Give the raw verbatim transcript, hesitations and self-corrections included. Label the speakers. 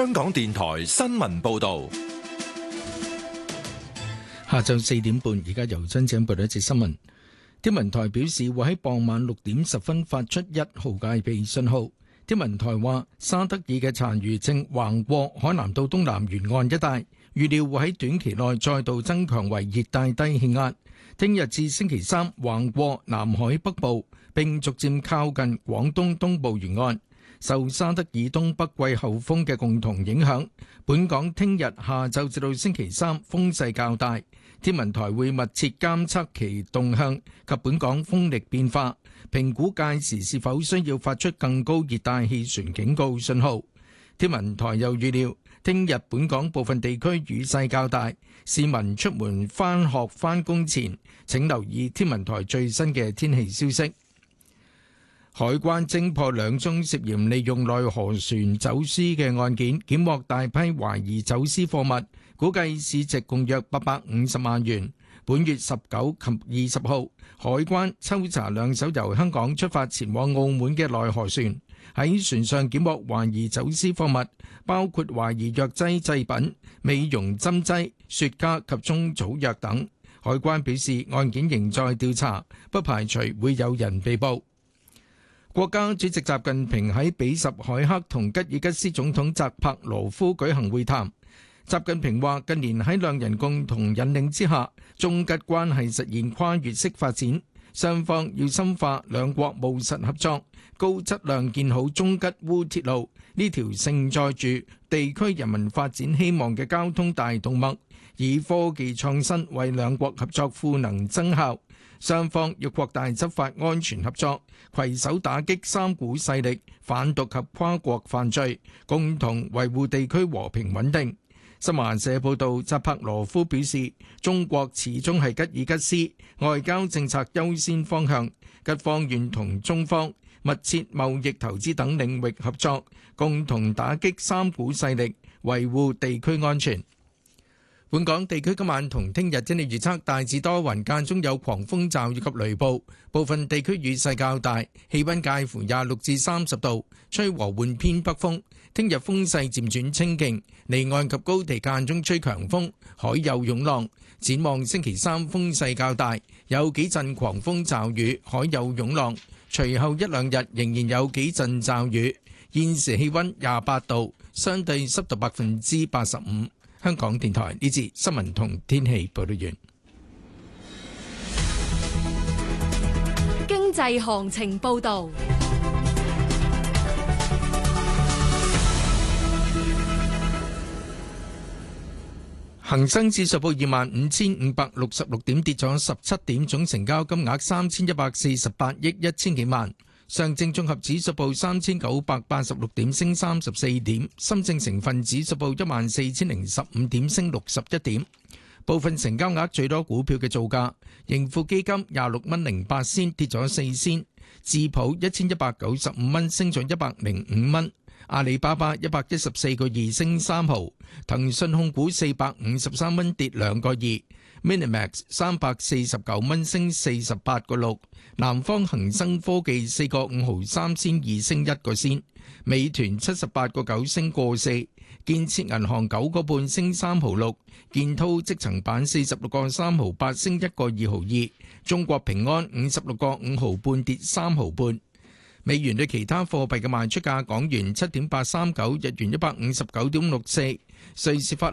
Speaker 1: 香港電台新聞報道。
Speaker 2: 下晝四點半，而家由張景報道一節新聞。天文台表示會喺傍晚六點十分發出一號戒備信號。天文台話，沙德爾嘅殘餘正橫過海南島東南沿岸一帶，預料會喺短期內再度增強為熱帶低氣壓。聽日至星期三橫過南海北部，並逐漸靠近廣東東部沿岸。受沙德爾東北季候風嘅共同影響，本港聽日下晝至到星期三風勢較大。天文台會密切監測其動向及本港風力變化，評估屆時是否需要發出更高熱帶氣旋警告信號。天文台又預料，聽日本港部分地區雨勢較大，市民出門返學返工前，請留意天文台最新嘅天氣消息。海關偵破兩宗涉嫌利用內河船走私嘅案件，檢獲大批懷疑走私貨物，估計市值共約八百五十萬元。本月十九及二十號，海關抽查兩艘由香港出發前往澳門嘅內河船，喺船上檢獲懷疑走私貨物，包括懷疑藥劑製品、美容針劑、雪茄及中草藥等。海關表示，案件仍在調查，不排除會有人被捕。國家主席習近平喺比什凱克同吉爾吉斯總統扎帕羅夫舉行會談。習近平話：近年喺兩人共同引領之下，中吉關係實現跨越式發展，雙方要深化兩國務實合作，高質量建好中吉烏鐵路呢條盛載住地區人民發展希望嘅交通大動脈，以科技創新為兩國合作賦能增效。雙方要擴大執法安全合作，攜手打擊三股勢力、販毒及跨國犯罪，共同維護地區和平穩定。新華社報道，扎帕羅夫表示，中國始終係吉爾吉斯外交政策優先方向，吉方願同中方密切貿易、投資等領域合作，共同打擊三股勢力，維護地區安全。本港地區今晚同聽日天氣預測大致多雲，間中有狂風驟雨及雷暴，部分地區雨勢較大，氣溫介乎廿六至三十度，吹和緩偏北風。聽日風勢漸轉清勁，離岸及高地間中吹強風，海有湧浪。展望星期三風勢較大，有幾陣狂風驟雨，海有湧浪。隨後一兩日仍然有幾陣驟雨。現時氣溫廿八度，相對濕度百分之八十五。香港電台呢節新聞同天氣報道完。
Speaker 3: 經濟行情報道。
Speaker 2: 恒生指數報二萬五千五百六十六點，跌咗十七點，總成交金額三千一百四十八億一千幾萬。上證綜合指數報三千九百八十六點，升三十四點。深證成分指數報一萬四千零十五點，升六十一點。部分成交額最多股票嘅造價：盈富基金廿六蚊零八仙，跌咗四仙；智普一千一百九十五蚊，升咗一百零五蚊；阿里巴巴一百一十四個二，升三毫；騰訊控股四百五十三蚊，跌兩個二。Minimax 三百四十九蚊，升四十八個六。南方恒生科技四個五毫三仙二，升一個仙。美團七十八個九，升個四。建設銀行九個半，升三毫六。建滔積層板四十六個三毫八，升一個二毫二。中國平安五十六個五毫半，跌三毫半。美元對其他貨幣嘅賣出價：港元七點八三九，日元一百五十九點六四，瑞士法